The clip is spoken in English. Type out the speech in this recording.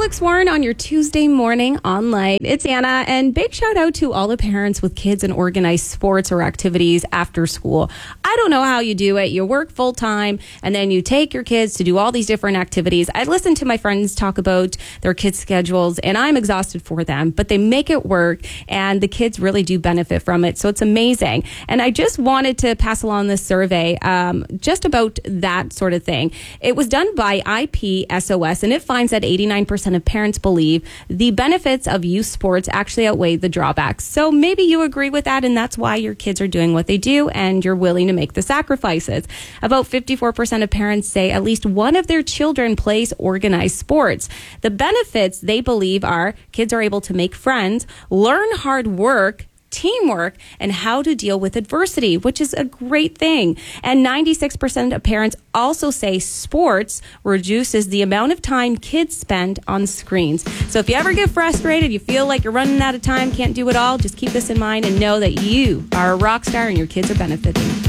Alex Warren on your Tuesday morning online. It's Anna, and big shout out to all the parents with kids in organized sports or activities after school. I don't know how you do it. You work full time and then you take your kids to do all these different activities. I listen to my friends talk about their kids' schedules and I'm exhausted for them, but they make it work and the kids really do benefit from it. So it's amazing. And I just wanted to pass along this survey just about that sort of thing. It was done by IPSOS and it finds that 89% of parents believe the benefits of youth sports actually outweigh the drawbacks. So maybe you agree with that and that's why your kids are doing what they do and you're willing to make the sacrifices. About 54% of parents say at least one of their children plays organized sports. The benefits they believe are kids are able to make friends, learn hard work, teamwork, and how to deal with adversity, which is a great thing. And 96% of parents also say sports reduces the amount of time kids spend on screens. So if you ever get frustrated, you feel like you're running out of time, can't do it all, just keep this in mind and know that you are a rock star and your kids are benefiting.